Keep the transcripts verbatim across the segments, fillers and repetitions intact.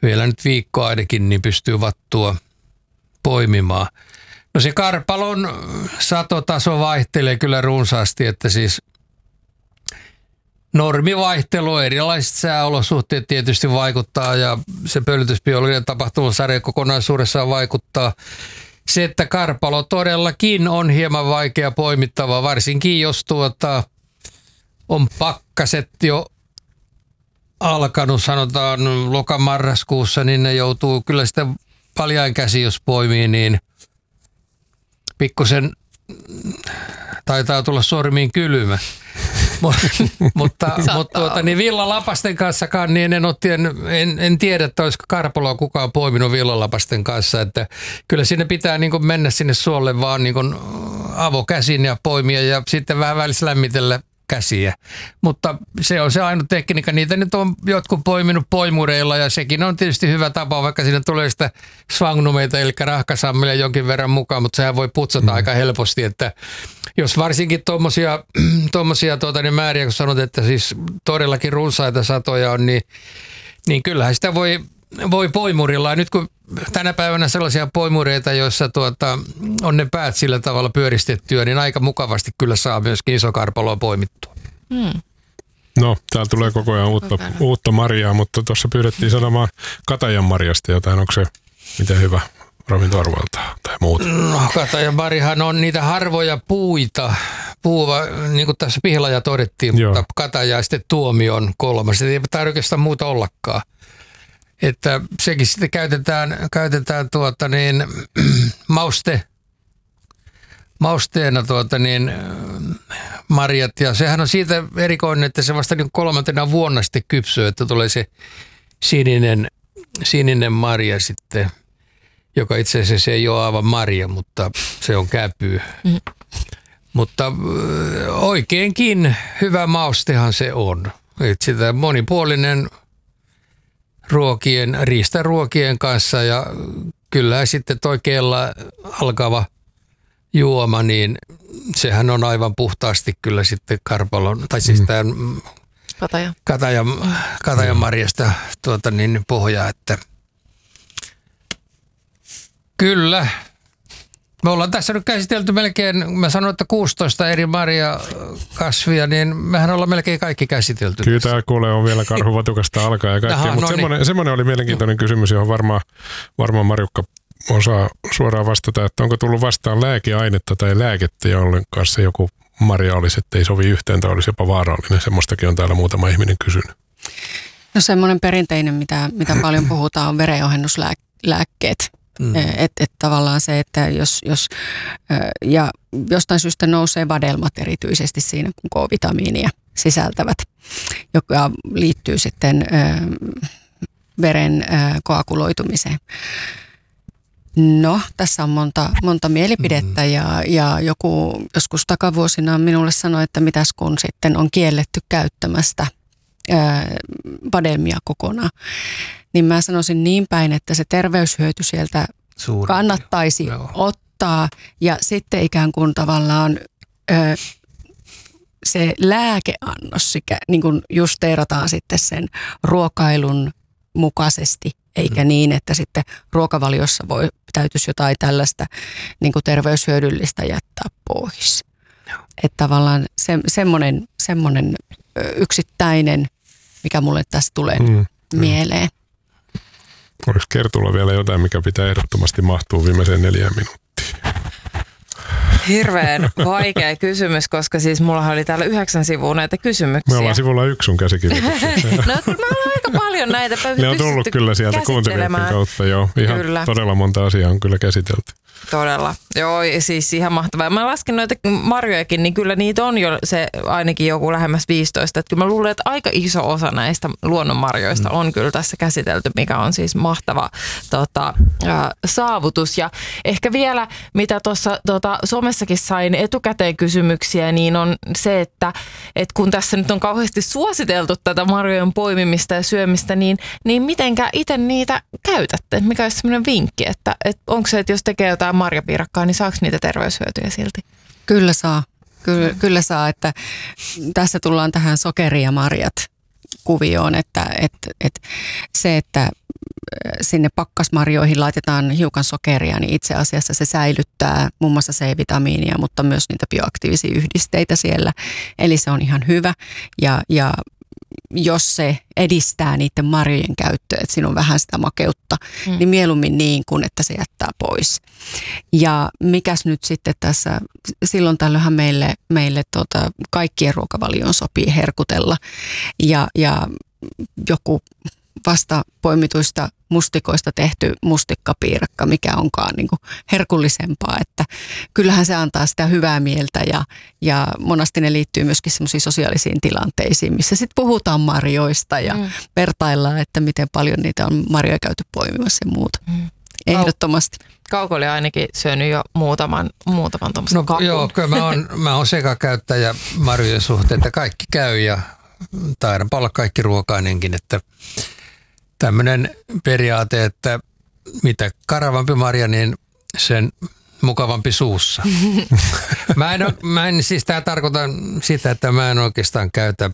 vielä nyt viikko ainakin, niin pystyy vattua poimimaan. No se karpalon satotaso vaihtelee kyllä runsaasti, että siis normivaihtelu, erilaiset sääolosuhteet tietysti vaikuttaa ja se pölytysbiologinen tapahtumasarja kokonaisuudessaan vaikuttaa. Se, että karpalo todellakin on hieman vaikea poimittava, varsinkin jos tuota on pakkaset jo alkanut, sanotaan lokamarraskuussa, niin ne joutuu kyllä sitten paljain käsi, jos poimii, niin pikkusen taitaa tulla sormiin kylmä. mutta mutta tuota, niin villalapasten kanssakaan niin en, en, en, en tiedä, että olisiko karpaloa kukaan poiminut villalapasten kanssa. Että kyllä sinne pitää niin kuin mennä sinne suolle vaan niin kuin avokäsin ja poimia ja sitten vähän välissä lämmitellä käsiä. Mutta se on se ainut tekniikka. Niitä nyt on jotkut poiminut poimureilla ja sekin on tietysti hyvä tapa, vaikka siinä tulee sitä svangnumeita eli rahkasammelia jonkin verran mukaan, mutta sehän voi putsata mm. aika helposti, että jos varsinkin tuommoisia tommosia, tuota, niin määriä, kun sanot, että siis todellakin runsaita satoja on, niin, niin kyllähän sitä voi, voi poimurilla. Ja nyt kun tänä päivänä sellaisia poimureita, joissa tuota, on ne päät sillä tavalla pyöristettyä, niin aika mukavasti kyllä saa myöskin iso karpaloa poimittua. Hmm. No, täällä tulee koko ajan uutta, uutta marjaa, mutta tuossa pyydettiin sanomaan katajan marjasta jotain. Onko se miten hyvä ravintoarvoilta tai muuta? No, katajan marjahan on niitä harvoja puita. Puuva, niin kuin tässä Pihlaja todettiin, Joo. mutta kataja ja sitten tuomi on kolmas. Ei tarvitse oikeastaan muuta ollakaan. Että sekin sitten käytetään, käytetään tuota niin, mauste, mausteena tuota niin, marjat. Ja sehän on siitä erikoinen, että se vasta niin kolmantena vuonna sitten kypsyy, että tulee se sininen, sininen marja sitten, joka itse asiassa ei ole aivan marja, mutta se on käpy. Mm. Mutta oikeinkin hyvä maustehan se on. Että sitä monipuolinen ruokien, riistaruokien kanssa ja kyllä sitten toi kella alkava juoma, niin sehän on aivan puhtaasti kyllä sitten karpalon, tai siis tämän Kataja. katajan, katajan marjasta tuota niin pohjaa, että kyllä. Me ollaan tässä nyt käsitelty melkein, mä sanoin, että kuusitoista eri marjakasvia, niin mehän ollaan melkein kaikki käsitelty. Kyllä tämä kuulee on vielä karhuvatukasta alkaa ja kaikkea, mutta no semmoinen, niin. semmoinen oli mielenkiintoinen kysymys, johon varmaan, varmaan Marjukka osaa suoraan vastata, että onko tullut vastaan lääkeainetta tai lääkettä, jollen kanssa joku marja olisi, että ei sovi yhteen tai olisi jopa vaarallinen. Semmoistakin on täällä muutama ihminen kysynyt. No semmoinen perinteinen, mitä, mitä paljon puhutaan, on verenohennuslääkkeet. Mm. Että et tavallaan se, että jos, jos ja jostain syystä nousee vadelmat erityisesti siinä, kun K-vitamiinia sisältävät, joka liittyy sitten veren koaguloitumiseen. No, tässä on monta, monta mielipidettä mm. ja, ja joku joskus takavuosina minulle sanoi, että mitäs kun sitten on kielletty käyttämästä ää, vadelmia kokonaan. Niin mä sanoisin niin päin, että se terveyshyöty sieltä Suuri, kannattaisi joo. ottaa ja sitten ikään kuin tavallaan ö, se lääkeannos, sikä, niin kuin justeerataan sitten sen ruokailun mukaisesti, eikä mm. niin, että sitten ruokavaliossa voi, täytyisi jotain tällaista niin kuin terveyshyödyllistä jättää pois. Että tavallaan se, semmoinen, semmoinen yksittäinen, mikä mulle tässä tulee mm. mieleen. Oliko Kertulla vielä jotain, mikä pitää ehdottomasti mahtua viimeiseen neljään minuuttiin? Hirveän vaikea kysymys, koska siis mullahan oli täällä yhdeksän sivua näitä kysymyksiä. Me ollaan sivulla yksi sun käsikirjoituksessa. No kyllä mä olen aika paljon näitä ne on tullut kyllä sieltä kuuntelijoiden kautta, joo. Ihan kyllä. Todella monta asiaa on kyllä käsitelty. Todella. Joo, siis ihan mahtavaa. Mä laskin noita marjojakin, niin kyllä niitä on jo se ainakin joku lähemmäs viisitoista. Että kyllä mä luulen, että aika iso osa näistä luonnonmarjoista on kyllä tässä käsitelty, mikä on siis mahtava tota, äh, saavutus. Ja ehkä vielä, mitä tuossa tota, somessakin sain etukäteen kysymyksiä, niin on se, että et kun tässä nyt on kauheasti suositeltu tätä marjojen poimimista ja syömistä, niin, niin mitenkä itse niitä käytätte? Mikä olisi sellainen vinkki, että et onko se, että jos tekee jotain marjapiirakkaa, niin saako niitä terveyshyötyjä silti? Kyllä saa. Kyllä, kyllä saa, että tässä tullaan tähän sokeri ja marjat kuvioon, että et, et se, että sinne pakkasmarjoihin laitetaan hiukan sokeria, niin itse asiassa se säilyttää muun muassa C-vitamiinia, mutta myös niitä bioaktiivisia yhdisteitä siellä. Eli se on ihan hyvä ja, ja jos se edistää niiden marjojen käyttöä, että siinä on vähän sitä makeutta, mm. niin mieluummin niin kuin, että se jättää pois. Ja mikäs nyt sitten tässä, silloin tällöinhän meille, meille tota, kaikkien ruokavalioon sopii herkutella ja, ja joku vasta poimituista mustikoista tehty mustikkapiirakka, mikä onkaan niin kuin herkullisempaa, että kyllähän se antaa sitä hyvää mieltä ja, ja monasti ne liittyy myöskin semmoisiin sosiaalisiin tilanteisiin, missä sitten puhutaan marjoista ja mm. vertaillaan, että miten paljon niitä on marjoja käyty poimimassa ja muuta. Mm. Ehdottomasti. Kauko oli ainakin syönyt jo muutaman, muutaman tuommoisen no, kakun. Joo, kyllä mä oon, mä oon sekakäyttäjä marjojen suhteen, että kaikki käy ja taidanpa olla kaikki ruokainenkin, että tämmöinen periaate, että mitä karavampi marja, niin sen mukavampi suussa. mä, en, mä en siis tää tarkoitan sitä, että mä en oikeastaan käytä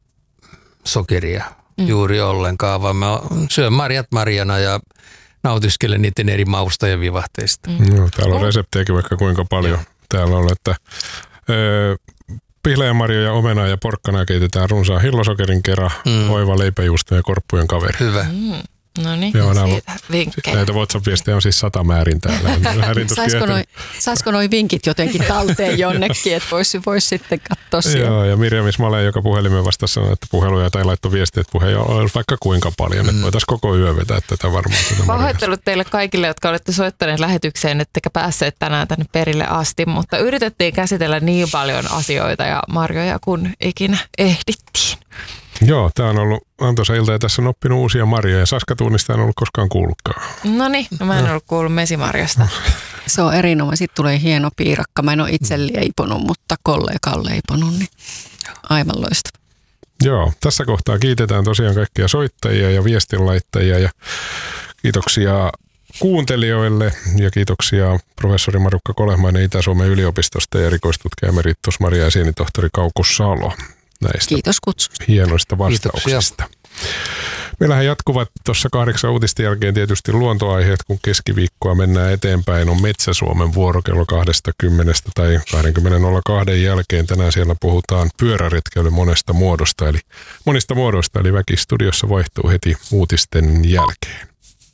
sokeria mm. juuri ollenkaan, vaan mä syön marjat marjana ja nautiskelen niiden eri mausta ja vivahteista. Mm. No, täällä on reseptejäkin vaikka kuinka paljon. Täällä on, että öö, pihlejämarjoja ja omenaa ja porkkanaa keitetään runsaan hillosokerin kera, mm. oiva leipäjuusto ja korppujen kaveri. Hyvä. Mm. No niin, siitä vinkkejä. Näitä WhatsApp-viestejä on siis sata määrin täällä. Saisiko noi, saisiko noi vinkit jotenkin talteen jonnekin, että voisi vois sitten katsoa siellä. Joo, ja Mirjam Ismale, joka puhelimen vastasi sanoi, että puheluja tai laittoi viestiä, että puheja on vaikka kuinka paljon, mm. että voitaisiin koko yö vetää tätä varmaan. Pahoittelut teille kaikille, jotka olette soittaneet lähetykseen, ettekä päässeet tänään tänne perille asti, mutta yritettiin käsitellä niin paljon asioita ja marjoja, kun ikinä ehdittiin. Joo, tämä on ollut antoisa ilta ja tässä on oppinut uusia marjoja. Saskatuunista en ollut koskaan kuullutkaan. No niin, no mä en ollut kuullut mesimarjasta. Se on erinomainen. Sitten tulee hieno piirakka. Mä en ole itse leiponut, mutta kollega on leiponut, niin aivan loistava. Joo, tässä kohtaa kiitetään tosiaan kaikkia soittajia ja viestinlaittajia ja kiitoksia kuuntelijoille ja kiitoksia professori Marjukka Kolehmainen Itä-Suomen yliopistosta ja erikoistutkija emeritus Maria ja sienitohtori Kauko Salo. Näistä Kiitos kutsusta. Hienoista vastauksista. Kiitoksia. Meillähän jatkuvat tuossa kahdeksan uutisten jälkeen tietysti luontoaiheet, kun keskiviikkoa mennään eteenpäin. On Metsä-Suomen vuoro kello kaksikymmentä tai kaksikymmentä nolla kaksi jälkeen. Tänään siellä puhutaan pyöräretkeily monesta muodosta, eli monista muodoista, eli väki studiossa vaihtuu heti uutisten jälkeen.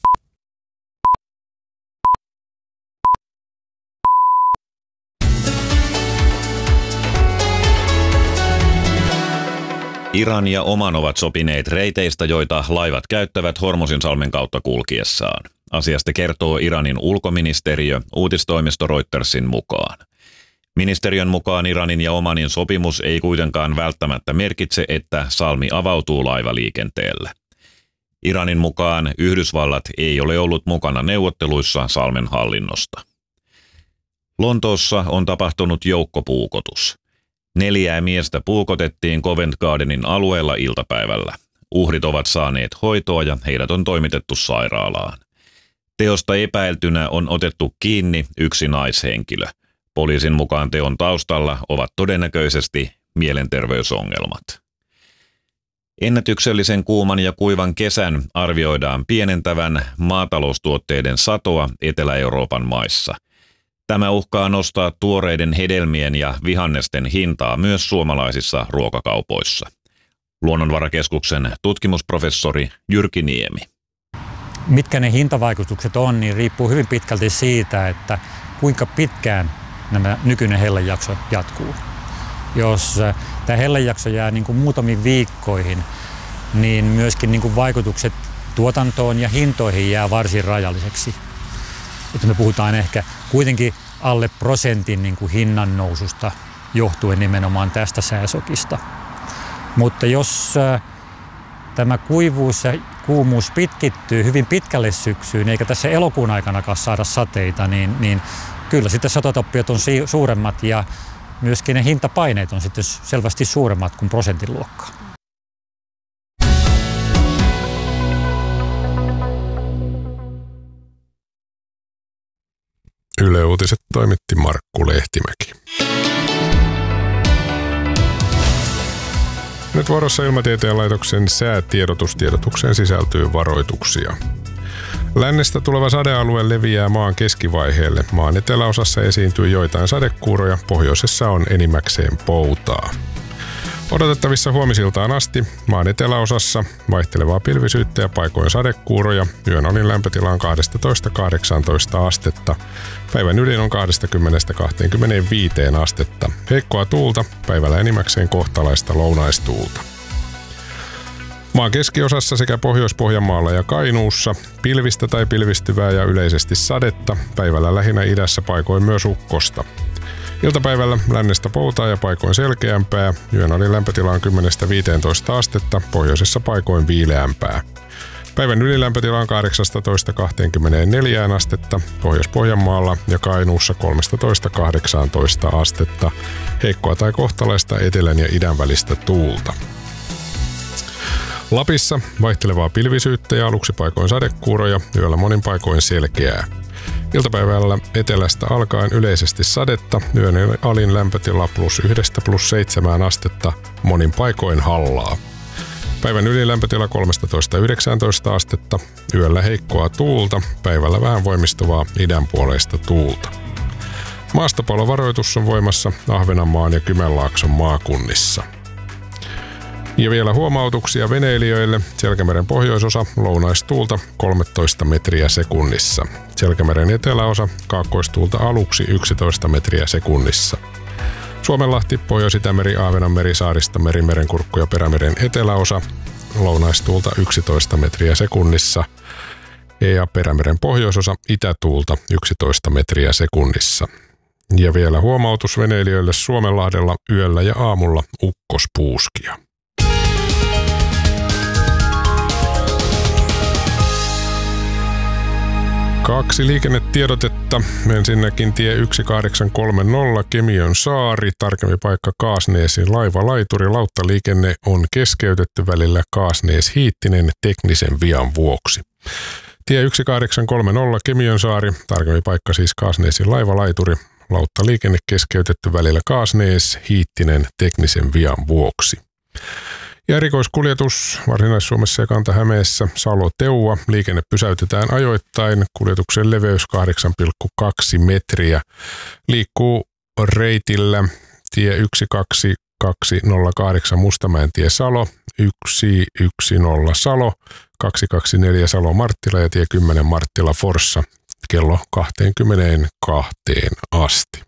Iran ja Oman ovat sopineet reiteistä, joita laivat käyttävät Hormuzinsalmen kautta kulkiessaan. Asiasta kertoo Iranin ulkoministeriö uutistoimisto Reutersin mukaan. Ministeriön mukaan Iranin ja Omanin sopimus ei kuitenkaan välttämättä merkitse, että salmi avautuu laivaliikenteelle. Iranin mukaan Yhdysvallat ei ole ollut mukana neuvotteluissa salmen hallinnosta. Lontoossa on tapahtunut joukkopuukotus. Neljää miestä puukotettiin Covent Gardenin alueella iltapäivällä. Uhrit ovat saaneet hoitoa ja heidät on toimitettu sairaalaan. Teosta epäiltynä on otettu kiinni yksi naishenkilö. Poliisin mukaan teon taustalla ovat todennäköisesti mielenterveysongelmat. Ennätyksellisen kuuman ja kuivan kesän arvioidaan pienentävän maataloustuotteiden satoa Etelä-Euroopan maissa. Tämä uhkaa nostaa tuoreiden hedelmien ja vihannesten hintaa myös suomalaisissa ruokakaupoissa. Luonnonvarakeskuksen tutkimusprofessori Jyrki Niemi. Mitkä ne hintavaikutukset on, niin riippuu hyvin pitkälti siitä, että kuinka pitkään nämä nykyinen hellejakso jatkuu. Jos tämä hellejakso jää niin kuin muutamiin viikkoihin, niin myöskin niin kuin vaikutukset tuotantoon ja hintoihin jää varsin rajalliseksi. Että me puhutaan ehkä kuitenkin alle prosentin niin kuin hinnan noususta johtuen nimenomaan tästä sääsokista. Mutta jos äh, tämä kuivuus ja kuumuus pitkittyy hyvin pitkälle syksyyn, eikä tässä elokuun aikanakaan saada sateita, niin, niin kyllä sitten satotappiot on si- suuremmat ja myöskin ne hintapaineet on sitten selvästi suuremmat kuin prosentin luokkaa. Yle Uutiset toimitti Markku Lehtimäki. Nyt vuorossa Ilmatieteen laitoksen säätiedotustiedotukseen sisältyy varoituksia. Lännestä tuleva sadealue leviää maan keskivaiheelle. Maan eteläosassa esiintyy joitain sadekuuroja, pohjoisessa on enimmäkseen poutaa. Odotettavissa huomisiltaan asti maan eteläosassa vaihtelevaa pilvisyyttä ja paikoin sadekuuroja. Yön alin lämpötila on kaksitoista kahdeksantoista astetta. Päivän ylin on kaksikymmentä kaksikymmentäviisi astetta. Heikkoa tuulta, päivällä enimmäkseen kohtalaista lounaistuulta. Maan keskiosassa sekä Pohjois-Pohjanmaalla ja Kainuussa pilvistä tai pilvistyvää ja yleisesti sadetta. Päivällä lähinnä idässä paikoin myös ukkosta. Iltapäivällä lännestä poutaa ja paikoin selkeämpää. Yön alin lämpötila on kymmenestä viiteentoista astetta, pohjoisessa paikoin viileämpää. Päivän ylilämpötila on kahdeksasta kaksikymmentäneljä astetta, Pohjois-Pohjanmaalla ja Kainuussa kolmetoista kahdeksantoista astetta. Heikkoa tai kohtalaista etelän ja idän välistä tuulta. Lapissa vaihtelevaa pilvisyyttä ja aluksi paikoin sadekuuroja, yöllä monin paikoin selkeää. Iltapäivällä etelästä alkaen yleisesti sadetta, yön alin lämpötila plus yhdestä plus seitsemään astetta, monin paikoin hallaa. Päivän ylilämpötila kolmetoista yhdeksäntoista astetta, yöllä heikkoa tuulta, päivällä vähän voimistuvaa idänpuoleista tuulta. Maastopalovaroitus on voimassa Ahvenanmaan ja Kymenlaakson maakunnissa. Ja vielä huomautuksia veneilijöille. Selkämeren pohjoisosa lounaistuulta kolmetoista metriä sekunnissa. Selkämeren eteläosa kaakkoistuulta aluksi yksitoista metriä sekunnissa. Suomenlahti, Pohjois-Itämeri, Ahvenanmeri, Saaristo, Merimerenkurkku ja Perämeren eteläosa lounaistuulta yksitoista metriä sekunnissa. Ja Perämeren pohjoisosa itätuulta yksitoista metriä sekunnissa. Ja vielä huomautus veneilijöille Suomenlahdella yöllä ja aamulla ukkospuuskia. Kaksi liikennetiedotetta. Ensinnäkin tie yksi kahdeksan kolme nolla Kemiön saari, tarkempi paikka Kaasneesin laivalaituri. Lauttaliikenne on keskeytetty välillä Kaasnees-Hiittinen teknisen vian vuoksi. Tie yksi kahdeksan kolme nolla Kemiön saari, tarkempi paikka siis Kaasneesin laivalaituri. Lauttaliikenne keskeytetty välillä Kaasnees-Hiittinen teknisen vian vuoksi. Ja erikoiskuljetus Varsinais-Suomessa ja Kanta-Hämeessä Salo-Teua. Liikenne pysäytetään ajoittain. Kuljetuksen leveys kahdeksan pilkku kaksi metriä. Liikkuu reitillä tie yksi kaksi kaksi nolla kahdeksan Mustamäentie Salo, yksi yksi nolla Salo, kaksi kaksi neljä Salo Marttila ja tie kymmenen Marttila Forssa kello kaksikymmentäkaksi asti.